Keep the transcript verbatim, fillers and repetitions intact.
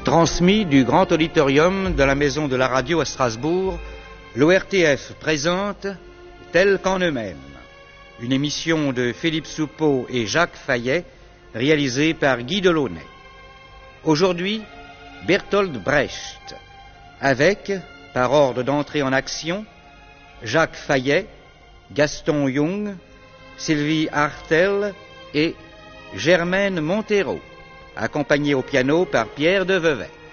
Transmis du grand auditorium de la Maison de la Radio à Strasbourg, l'O R T F présente Tel qu'en eux-mêmes, une émission de Philippe Soupeau et Jacques Fayet, réalisée par Guy Delaunay. Aujourd'hui, Bertolt Brecht, avec, par ordre d'entrée en action, Jacques Fayet, Gaston Jung, Sylvie Hartel et Germaine Montero, accompagnée au piano par Pierre de Vevey.